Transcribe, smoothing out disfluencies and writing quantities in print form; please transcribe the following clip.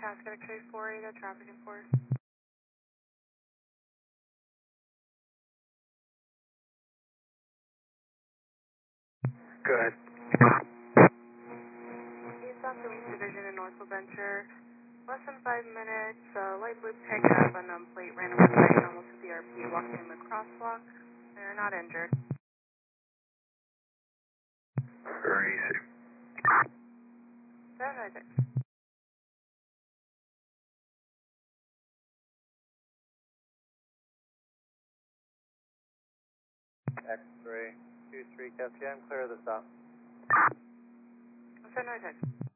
Cascade X-ray 48, traffic enforce. Go ahead. East South Police Division in Northwood Venture. Less than 5 minutes, light blue pickup, unknown plate, ran over site, almost to BRP, walked in the crosswalk. They're not injured. Very easy. 796. X-ray 23 Cascade, I'm clear of the stop. 796.